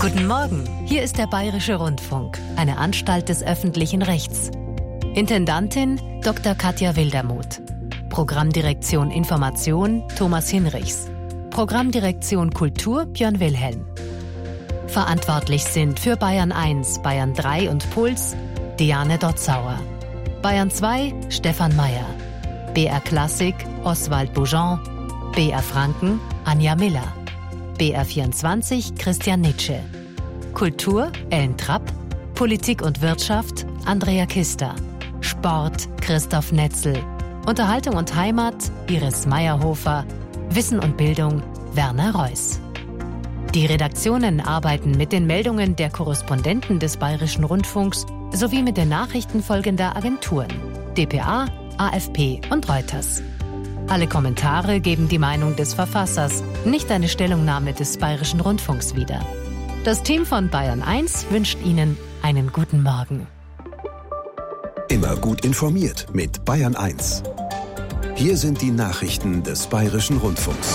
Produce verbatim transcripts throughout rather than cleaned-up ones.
Guten Morgen, hier ist der Bayerische Rundfunk, eine Anstalt des öffentlichen Rechts. Intendantin Doktor Katja Wildermuth. Programmdirektion Information Thomas Hinrichs. Programmdirektion Kultur Björn Wilhelm. Verantwortlich sind für Bayern eins, Bayern drei und Puls Diane Dotzauer. Bayern zwei Stefan Mayer. B R Klassik Oswald Boujon. B R Franken Anja Miller. B R vierundzwanzig Christian Nitsche. Kultur Ellen Trapp. Politik und Wirtschaft Andrea Kister. Sport Christoph Netzel. Unterhaltung und Heimat Iris Meyerhofer. Wissen und Bildung Werner Reuss. Die Redaktionen arbeiten mit den Meldungen der Korrespondenten des Bayerischen Rundfunks sowie mit den Nachrichten folgender Agenturen: D P A, A F P und Reuters. Alle Kommentare geben die Meinung des Verfassers, nicht eine Stellungnahme des Bayerischen Rundfunks wieder. Das Team von Bayern eins wünscht Ihnen einen guten Morgen. Immer gut informiert mit Bayern eins. Hier sind die Nachrichten des Bayerischen Rundfunks.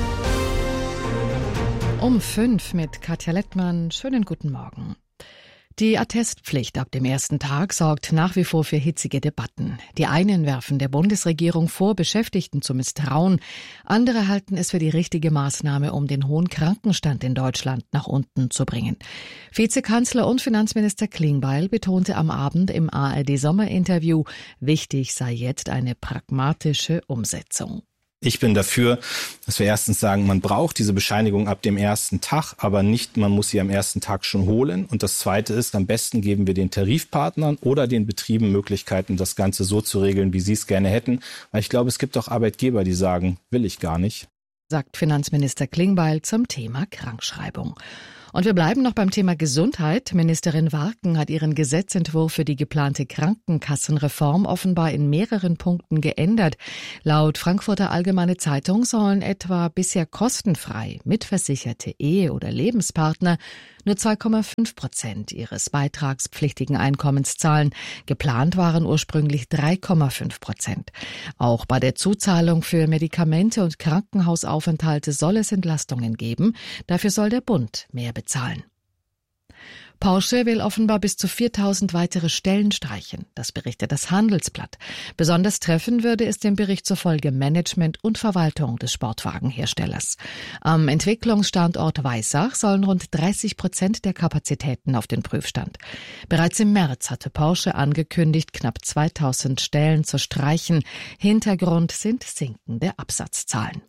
Um fünf mit Katja Lettmann. Schönen guten Morgen. Die Attestpflicht ab dem ersten Tag sorgt nach wie vor für hitzige Debatten. Die einen werfen der Bundesregierung vor, Beschäftigten zu misstrauen. Andere halten es für die richtige Maßnahme, um den hohen Krankenstand in Deutschland nach unten zu bringen. Vizekanzler und Finanzminister Klingbeil betonte am Abend im A R D-Sommerinterview, wichtig sei jetzt eine pragmatische Umsetzung. Ich bin dafür, dass wir erstens sagen, man braucht diese Bescheinigung ab dem ersten Tag, aber nicht, man muss sie am ersten Tag schon holen. Und das Zweite ist, am besten geben wir den Tarifpartnern oder den Betrieben Möglichkeiten, das Ganze so zu regeln, wie sie es gerne hätten. Weil ich glaube, es gibt auch Arbeitgeber, die sagen, will ich gar nicht. Sagt Finanzminister Klingbeil zum Thema Krankschreibung. Und wir bleiben noch beim Thema Gesundheit. Ministerin Warken hat ihren Gesetzentwurf für die geplante Krankenkassenreform offenbar in mehreren Punkten geändert. Laut Frankfurter Allgemeine Zeitung sollen etwa bisher kostenfrei mitversicherte Ehe- oder Lebenspartner nur zwei Komma fünf Prozent ihres beitragspflichtigen Einkommens zahlen. Geplant waren ursprünglich drei Komma fünf Prozent. Auch bei der Zuzahlung für Medikamente und Krankenhausaufenthalte soll es Entlastungen geben. Dafür soll der Bund mehr bezahlen. Porsche will offenbar bis zu viertausend weitere Stellen streichen. Das berichtet das Handelsblatt. Besonders treffen würde es dem Bericht zufolge Management und Verwaltung des Sportwagenherstellers. Am Entwicklungsstandort Weissach sollen rund dreißig Prozent der Kapazitäten auf den Prüfstand. Bereits im März hatte Porsche angekündigt, knapp zweitausend Stellen zu streichen. Hintergrund sind sinkende Absatzzahlen.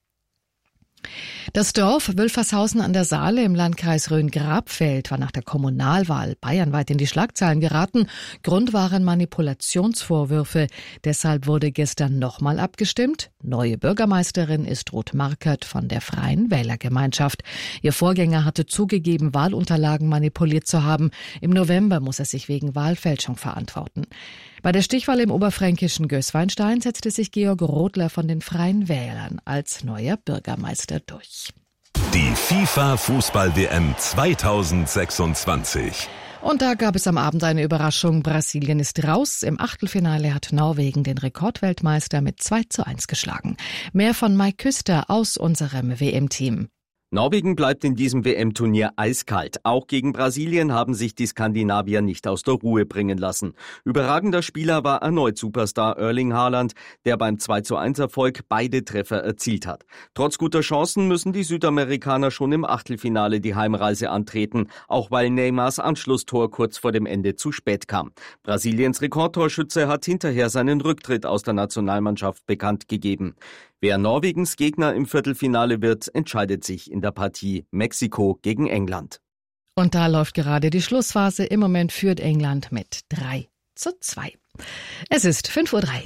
Das Dorf Wülfershausen an der Saale im Landkreis Rhön-Grabfeld war nach der Kommunalwahl bayernweit in die Schlagzeilen geraten. Grund waren Manipulationsvorwürfe. Deshalb wurde gestern nochmal abgestimmt. Neue Bürgermeisterin ist Ruth Markert von der Freien Wählergemeinschaft. Ihr Vorgänger hatte zugegeben, Wahlunterlagen manipuliert zu haben. Im November muss er sich wegen Wahlfälschung verantworten. Bei der Stichwahl im oberfränkischen Gößweinstein setzte sich Georg Rodler von den Freien Wählern als neuer Bürgermeister durch. Die FIFA-Fußball-W M zweitausendsechsundzwanzig. Und da gab es am Abend eine Überraschung. Brasilien ist raus. Im Achtelfinale hat Norwegen den Rekordweltmeister mit zwei zu eins geschlagen. Mehr von Mike Küster aus unserem W M-Team. Norwegen bleibt in diesem W M-Turnier eiskalt. Auch gegen Brasilien haben sich die Skandinavier nicht aus der Ruhe bringen lassen. Überragender Spieler war erneut Superstar Erling Haaland, der beim zwei zu eins Erfolg beide Treffer erzielt hat. Trotz guter Chancen müssen die Südamerikaner schon im Achtelfinale die Heimreise antreten, auch weil Neymars Anschlusstor kurz vor dem Ende zu spät kam. Brasiliens Rekordtorschütze hat hinterher seinen Rücktritt aus der Nationalmannschaft bekannt gegeben. Wer Norwegens Gegner im Viertelfinale wird, entscheidet sich in der Partie Mexiko gegen England. Und da läuft gerade die Schlussphase. Im Moment führt England mit drei zu zwei. Es ist fünf Uhr drei.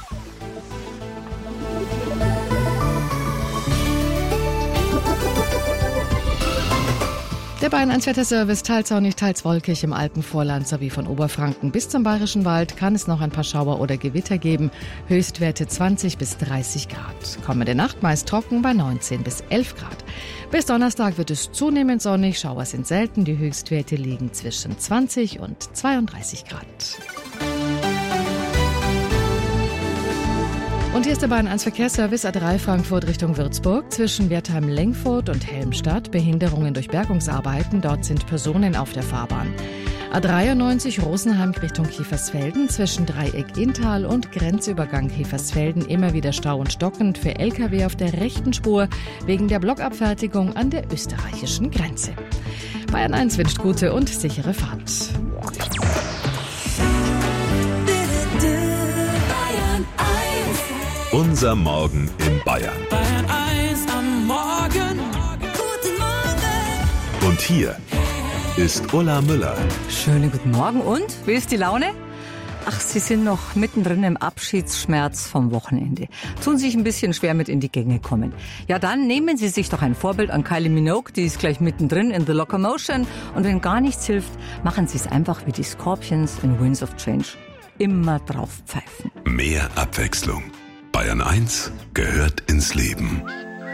Der Bayern eins Wetterservice, teils sonnig, teils wolkig im Alpenvorland sowie von Oberfranken bis zum Bayerischen Wald kann es noch ein paar Schauer oder Gewitter geben. Höchstwerte zwanzig bis dreißig Grad. Kommende Nacht meist trocken bei neunzehn bis elf Grad. Bis Donnerstag wird es zunehmend sonnig, Schauer sind selten. Die Höchstwerte liegen zwischen zwanzig und zweiunddreißig Grad. Und hier ist der Bayern eins Verkehrsservice A drei Frankfurt Richtung Würzburg. Zwischen Wertheim-Lengfurt und Helmstadt Behinderungen durch Bergungsarbeiten. Dort sind Personen auf der Fahrbahn. A dreiundneunzig Rosenheim Richtung Kiefersfelden. Zwischen Dreieck-Inntal und Grenzübergang Kiefersfelden immer wieder Stau und stockend für L K W auf der rechten Spur wegen der Blockabfertigung an der österreichischen Grenze. Bayern eins wünscht gute und sichere Fahrt. Unser Morgen in Bayern. Bayern eins am Morgen. Guten Morgen. Und hier ist Ulla Müller. Schönen guten Morgen. Und? Wie ist die Laune? Ach, Sie sind noch mittendrin im Abschiedsschmerz vom Wochenende. Tun sich ein bisschen schwer mit in die Gänge kommen. Ja, dann nehmen Sie sich doch ein Vorbild an Kylie Minogue. Die ist gleich mittendrin in The Locomotion. Und wenn gar nichts hilft, machen Sie es einfach wie die Scorpions in Winds of Change. Immer drauf pfeifen. Mehr Abwechslung. Bayern eins gehört ins Leben.